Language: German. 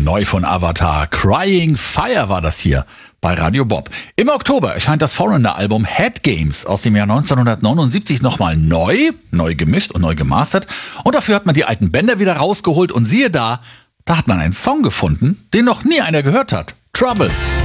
Neu von Avatar. Crying Fire war das hier bei Radio Bob. Im Oktober erscheint das Foreigner-Album Head Games aus dem Jahr 1979 nochmal neu gemischt und neu gemastert. Und dafür hat man die alten Bänder wieder rausgeholt und siehe da hat man einen Song gefunden, den noch nie einer gehört hat. Trouble.